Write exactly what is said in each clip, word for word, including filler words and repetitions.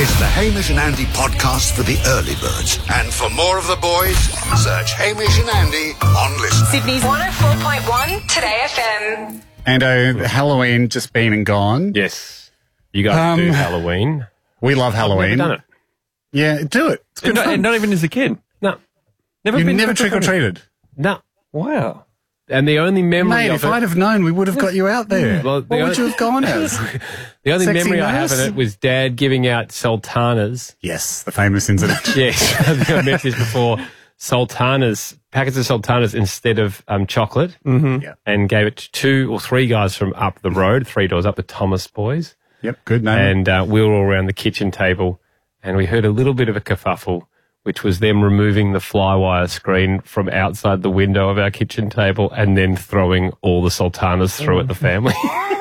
It's the Hamish and Andy podcast for the early birds. And for more of the boys, search Hamish and Andy on Listen. Sydney's one oh four point one Today F M. And uh, Halloween just been and gone. Yes. You guys Um, do Halloween. We love Halloween. I've never done it. Yeah, do it. It's good And not, fun. and not even as a kid. No. Never You've been never trick-or-treated. No. Wow. And the only memory Mate, of if it, I'd have known, we would have got you out there. Well, the what would only- you have gone as? the only Sexy memory I have of nurse? it was Dad giving out sultanas. Yes, the famous incident. Yes, I think I mentioned this before. Sultanas, packets of sultanas instead of um, chocolate, Mm-hmm. Yeah. and gave it to two or three guys from up the road, three doors up, the Thomas boys. Yep, good name. And uh, we were all around the kitchen table, and we heard a little bit of a kerfuffle, which was them removing the flywire screen from outside the window of our kitchen table and then throwing all the sultanas through at the family.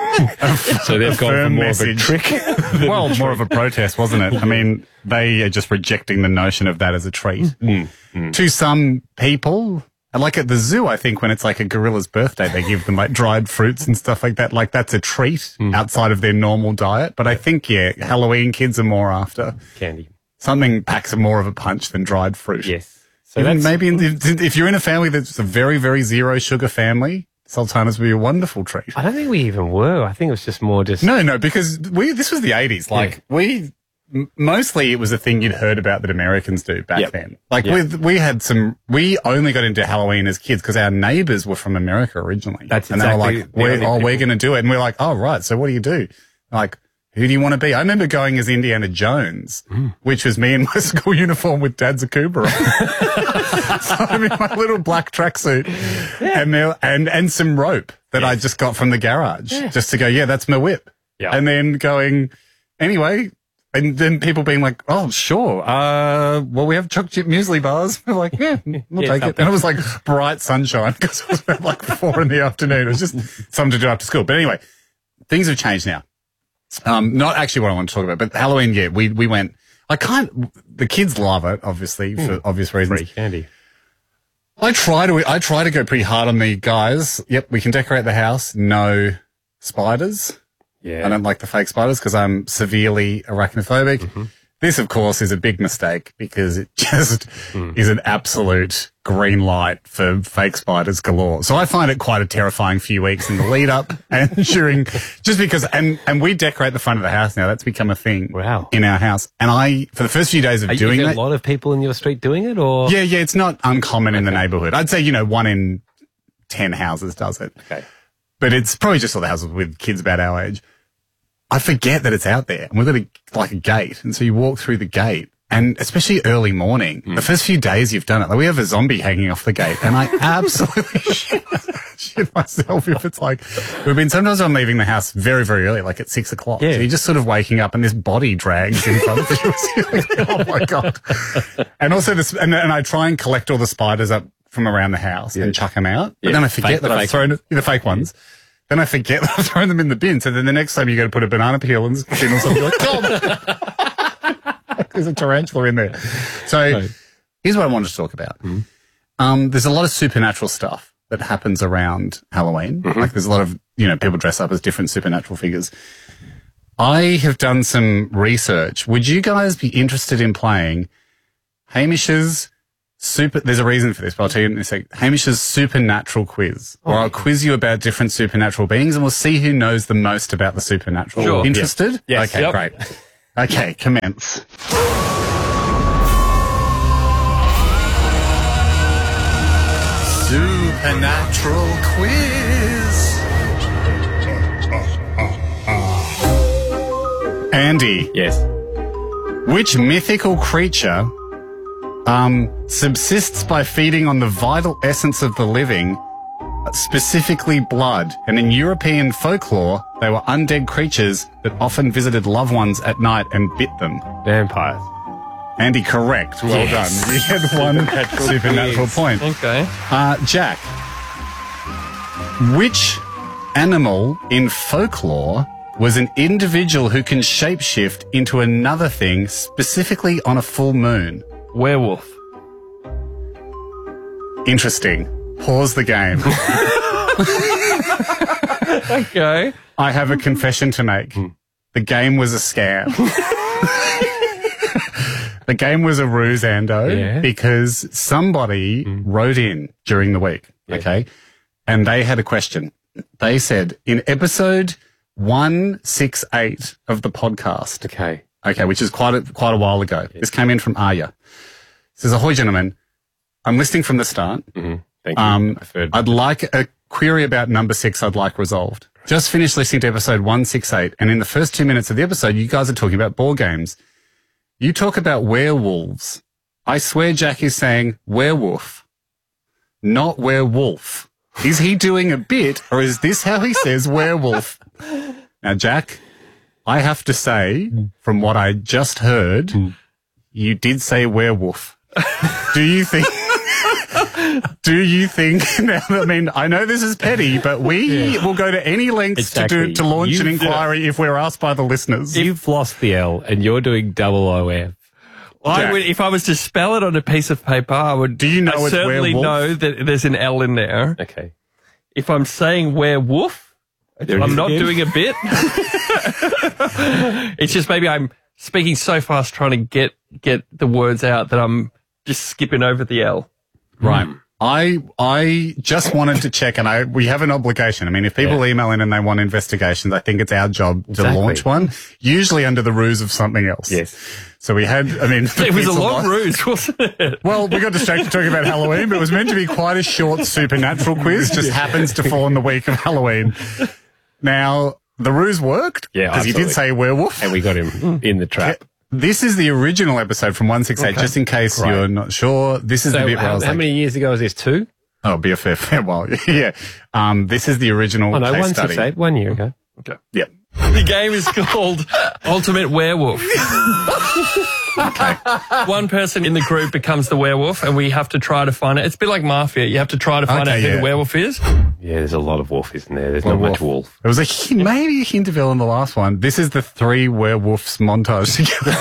So they've gone for firm more message. of a trick. well, more of a protest, wasn't it? I mean, they are just rejecting the notion of that as a treat. Mm, To some people, like at the zoo, I think when it's like a gorilla's birthday, they give them like dried fruits and stuff like that. Like that's a treat Mm. outside of their normal diet. But I think, yeah, Halloween kids are more after Candy. something packs more of a punch than dried fruit. Yes. So Even that's, maybe in, if, if you're in a family that's a very, very zero sugar family, sultanas would be a wonderful treat. I don't think we even were. I think it was just more just... No, no, because we this was the eighties. Like we m- mostly it was a thing you'd heard about that Americans do back Yep. then. Like Yep. with we had some. We only got into Halloween as kids because our neighbours were from America originally. That's and they were exactly like, the we're, only "Oh, we're people- going to do it," and we're like, "Oh, right. So what do you do?" Like, who do you want to be? I remember going as Indiana Jones, Mm. which was me in my school uniform with Dad Zakuba on. So I'm in my little black tracksuit and there, and and some rope that I just got from the garage just to go, yeah, that's my whip. Yeah. And then going, anyway, and then people being like, oh, sure. Uh, well, we have chocolate chip muesli bars. We're like, yeah, we'll Yeah, take it. something. And it was like bright sunshine because it was about like four in the afternoon. It was just something to do after school. But anyway, things have changed now. Um, not actually what I want to talk about, but Halloween, yeah, we, we went, I can't, the kids love it, obviously, for obvious reasons. Free candy. I try to, I try to go pretty hard on the guys. Yep, we can decorate the house. No spiders. Yeah. I don't like the fake spiders because I'm severely arachnophobic. Mm-hmm. This, of course, is a big mistake because it just Mm. is an absolute green light for fake spiders galore. So I find it quite a terrifying few weeks in the lead up and during, just because, and, and we decorate the front of the house now. That's become a thing Wow. in our house. And I, for the first few days of Are, doing is there that. a lot of people in your street doing it, or...? Yeah, yeah, it's not uncommon in the neighborhood. I'd say, you know, one in ten houses does it. Okay. But it's probably just all the houses with kids about our age. I forget that it's out there. And we've got a, like a gate. And so you walk through the gate. And especially early morning, Mm. the first few days you've done it, like we have a zombie hanging off the gate. And I absolutely shit, shit myself if it's like, we've been, sometimes I'm leaving the house very, very early, like at six o'clock. Yeah. So you're just sort of waking up and this body drags in front of you. You're like, oh my God. And also this, and, and I try and collect all the spiders up from around the house and chuck them out. But Yeah, then I forget fake- that the I've fake thrown the fake ones. Then I forget that I've thrown them in the bin. So then the next time you got to put a banana peel in the bin or something, you're like, oh, there's a tarantula in there. So here's what I wanted to talk about. Um, there's a lot of supernatural stuff that happens around Halloween. Like there's a lot of, you know, people dress up as different supernatural figures. I have done some research. Would you guys be interested in playing Hamish's Super, there's a reason for this, but I'll tell you in a sec. Hamish's supernatural quiz, where I'll quiz you about different supernatural beings, and we'll see who knows the most about the supernatural. Sure. Interested? Yes. Okay, Yep. great. Okay, commence. Supernatural quiz. Andy, Yes. which mythical creature um, subsists by feeding on the vital essence of the living, specifically blood? And in European folklore, they were undead creatures that often visited loved ones at night and bit them. Vampires. Andy, correct. Well Yes. done. You had one supernatural point. Okay. Uh, Jack, which animal in folklore was an individual who can shapeshift into another thing, specifically on a full moon? Werewolf. Interesting. Pause the game. Okay. I have a confession to make. The game was a scam. The game was a ruse, Ando, Yeah. because somebody Mm. wrote in during the week, okay, and they had a question. They said, in episode one sixty-eight of the podcast, Okay. okay, which is quite a, quite a while ago, this came in from Arya. It says, ahoy, gentlemen, I'm listening from the start. Mm-hmm. Thank you. Um, I've heard. I'd like a query about number six I'd like resolved. Just finished listening to episode one sixty-eight, and in the first two minutes of the episode, you guys are talking about board games. You talk about werewolves. I swear Jack is saying werewolf, not werewolf. Is he doing a bit, or is this how he says werewolf? Now, Jack, I have to say, from what I just heard, you did say werewolf. Do you think... Do you think, now, I mean, I know this is petty, but we will go to any lengths to do Exactly. to launch an You've, uh, inquiry if we're asked by the listeners. You've lost the L and you're doing double O F. I Jack. would, if I was to spell it on a piece of paper, I would. Do you know I it's certainly werewolf? know that there's an L in there. Okay. If I'm saying werewolf, There it I'm is not again. doing a bit. It's just maybe I'm speaking so fast trying to get get the words out that I'm just skipping over the L. Right. I I just wanted to check, and I we have an obligation. I mean, if people Yeah. email in and they want investigations, I think it's our job to Exactly. launch one, usually under the ruse of something else. Yes. So we had, I mean... It was a it's long lot. ruse, wasn't it? Well, we got distracted talking about Halloween, but it was meant to be quite a short supernatural quiz, just happens to fall in the week of Halloween. Now, the ruse worked, Yeah, because he did absolutely. say werewolf. And we got him in the trap. This is the original episode from one sixty-eight, just in case Right. you're not sure. This is the So bit where I how, was how like, many years ago was this? Two? oh, it'll be a fair, fair while. Yeah. Um, this is the original Oh, no, case one study. six eight, one year ago. Okay. Yep. The game is called Ultimate Werewolf. One person in the group becomes the werewolf, and we have to try to find it. It's a bit like Mafia. You have to try to find Okay, out who yeah. the werewolf is. Yeah, there's a lot of wolf, isn't there? There's not much wolf. There was a hint, maybe a hint of ill in the last one. This is the three werewolves montage together.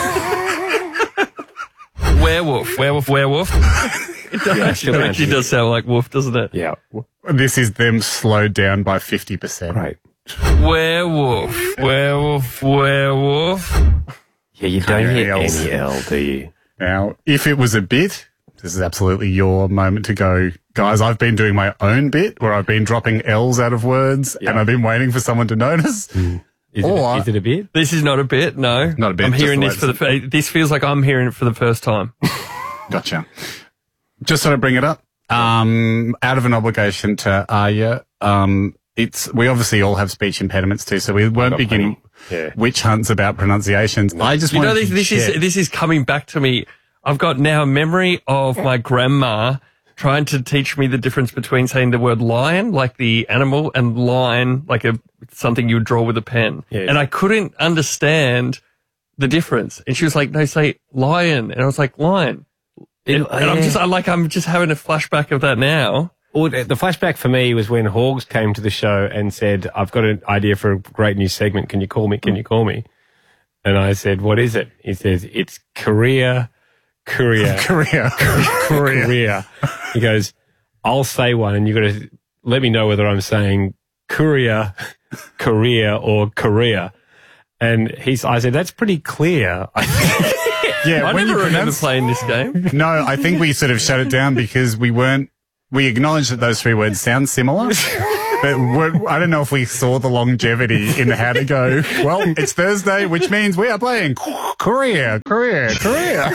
Werewolf, werewolf, werewolf. It, does, still it actually does sound like wolf, doesn't it? Yeah. This is them slowed down by fifty percent. Right. Werewolf, werewolf, werewolf. Yeah, you don't Any hit Ls. any L, do you? Now, if it was a bit, this is absolutely your moment to go, guys, I've been doing my own bit where I've been dropping L's out of words and I've been waiting for someone to notice. Is, Or- it, is it a bit? This is not a bit, no. Not a bit, I'm just hearing the this way for the. it's- fir- This feels like I'm hearing it for the first time. Gotcha. Just sort of bring it up. Um, out of an obligation to Arya, um, it's, we obviously all have speech impediments too, so we won't got begin plenty. Yeah. witch hunts about pronunciations. I just You wanted know, this, to this check. is this is coming back to me. I've got now a memory of my grandma trying to teach me the difference between saying the word lion, like the animal, and line, like a something you would draw with a pen. Yes. And I couldn't understand the difference. And she was like, "No, say lion," and I was like, "Lion." And, and I'm just, I'm like, I'm just having a flashback of that now. Well, the flashback for me was when Hawgs came to the show and said, I've got an idea for a great new segment. Can you call me? Can you call me? And I said, what is it? He says, it's Korea, Korea, Korea. Korea. Korea. He goes, I'll say one and you've got to let me know whether I'm saying Korea, Korea or Korea. And he's, I said, that's pretty clear. I think. Yeah, I when never you remember pronounce, playing this game. no, I think we sort of shut it down because we weren't, we acknowledged that those three words sound similar. But we're, I don't know if we saw the longevity in how to go, well, it's Thursday, which means we are playing Korea, Korea, Korea.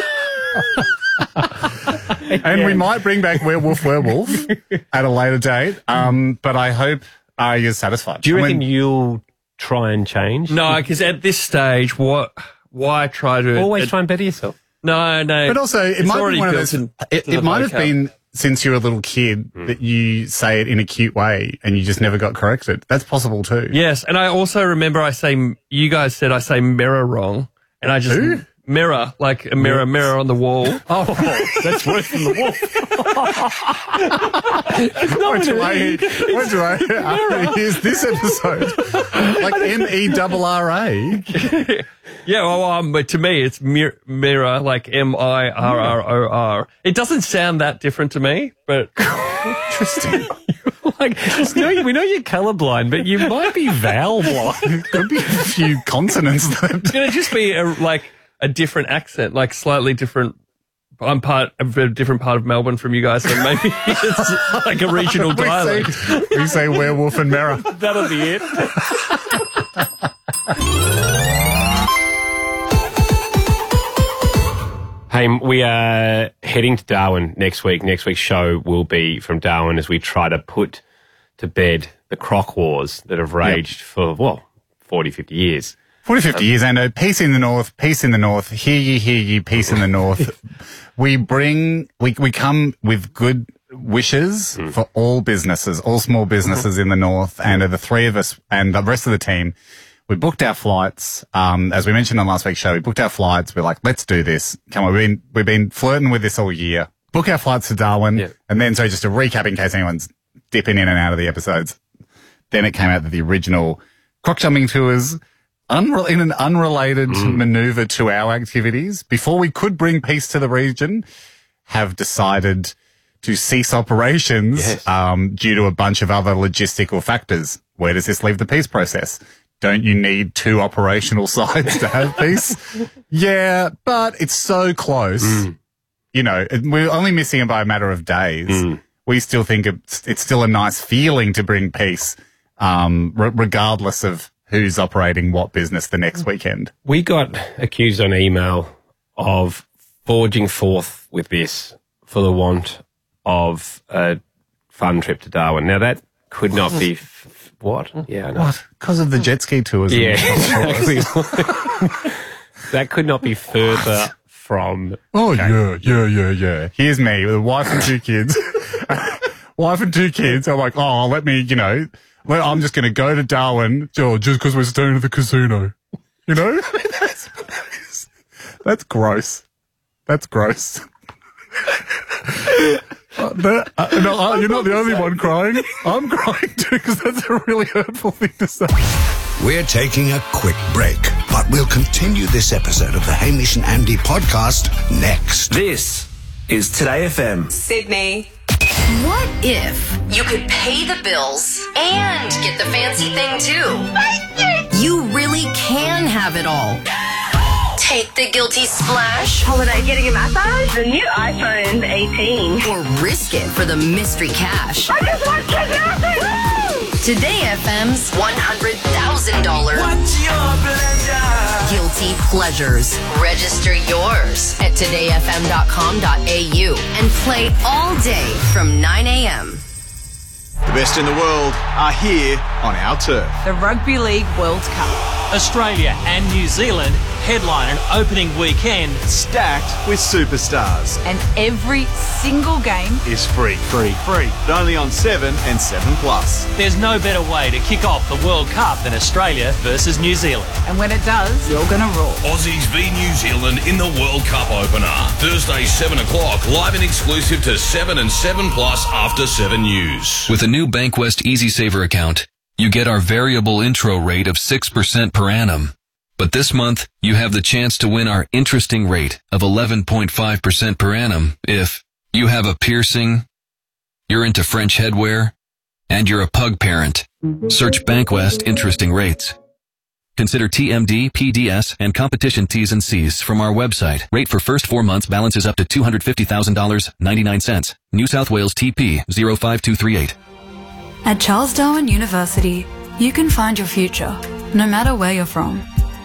And we might bring back Werewolf, Werewolf at a later date. Um, but I hope uh, you're satisfied. Do you I reckon mean, you'll try and change? No, because at this stage, what? Why try to Always it- try and better yourself. No, no. But also, it it's might be already one of built those. in- It, to it the might have vocab. been since you were a little kid that you say it in a cute way and you just never got corrected. That's possible too. Yes, and I also remember I say you guys said I say mirror wrong, and I just Who? mirror like a mirror, mirror on the wall. Oh, that's worse than the wolf. What do I? What do I? Here's this episode, like M E R R A. Yeah, well, um, but to me it's mir- mirror, like M I R R O R. It doesn't sound that different to me, but Interesting. Like, just know, we know you're colorblind, but you might be vowel blind. Could be a few consonants that. it's gonna just be a, like a different accent, like slightly different. I'm part of a different part of Melbourne from you guys, so maybe it's like a regional we, dialect. say, we say werewolf and mirror. That'll be it. Hey, we are heading to Darwin next week. Next week's show will be from Darwin as we try to put to bed the croc wars that have raged yep. for, well, forty, fifty years. forty, fifty years, and uh, peace in the north, peace in the north, hear ye, hear ye, peace in the north. We bring, we, we come with good wishes mm. for all businesses, all small businesses in the north, and uh, the three of us and the rest of the team, we booked our flights. Um, as we mentioned on last week's show, we booked our flights. We're like, let's do this. Come on, we've been, we've been flirting with this all year. Book our flights to Darwin. Yeah. And then, so just to recap in case anyone's dipping in and out of the episodes, then it came out that the original croc jumping tours, unre- in an unrelated mm. maneuver to our activities, before we could bring peace to the region, have decided to cease operations yes. um, due to a bunch of other logistical factors. Where does this leave the peace process? Don't you need two operational sides to have peace? Yeah, but it's so close. Mm. You know, we're only missing it by a matter of days. Mm. We still think it's, it's still a nice feeling to bring peace, um, r- regardless of who's operating what business the next weekend. We got accused on email of forging forth with this for the want of a fun trip to Darwin. Now, that could not be... F- what? Yeah, I know. What? Because of the jet ski tours. Yeah, exactly. That could not be further from... Oh, okay. yeah, yeah, yeah, yeah. Here's me with a wife and two kids. Wife and two kids. I'm like, oh, let me, you know... Well, I'm just going to go to Darwin oh, just because we're staying at the casino. You know? that's, that's gross. That's gross. uh, but, uh, no, uh, you're not the only one crying. I'm crying too because that's a really hurtful thing to say. We're taking a quick break, but we'll continue this episode of the Hamish and Andy podcast next. This is Today F M. Sydney. What if You could pay the bills and get the fancy thing too. you really can have it all? Take the guilty splash. Holiday getting a massage? The new iPhone eighteen. Or risk it for the mystery cash? I just want kidnapping! Today F M's one hundred thousand dollars. What's your pleasure? Guilty Pleasures. Register yours. At today f m dot com dot a u and play all day from nine a.m. The best in the world are here on our turf. The Rugby League World Cup. Australia and New Zealand headline an opening weekend Stacked with superstars. And every single game Is free. Free. Free. But only on seven and seven plus. There's no better way to kick off the World Cup than Australia versus New Zealand. And when it does, you're going to roar. Aussies v New Zealand in the World Cup opener. Thursday, seven o'clock, live and exclusive to seven and seven plus after seven News. With a new Bankwest Easy Saver account, you get our variable intro rate of six percent per annum. But this month, you have the chance to win our interesting rate of eleven point five percent per annum if you have a piercing, you're into French headwear, and you're a pug parent. Search Bankwest Interesting Rates. Consider T M D, P D S, and competition T's and C's from our website. Rate for first four months balance is up to two hundred fifty thousand dollars and ninety-nine cents. New South Wales T P zero five two three eight. At Charles Darwin University, you can find your future, no matter where you're from.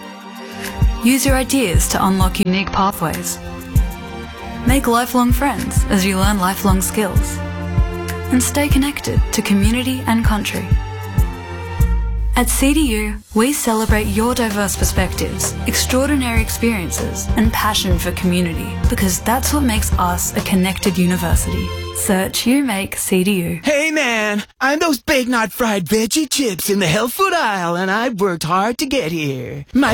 Use your ideas to unlock unique pathways. Make lifelong friends as you learn lifelong skills. And stay connected to community and country. At C D U, we celebrate your diverse perspectives, extraordinary experiences, and passion for community, because that's what makes us a connected university. Search You Make C D U. Hey man, I'm those Big Knot fried veggie chips in the health food aisle, and I've worked hard to get here. My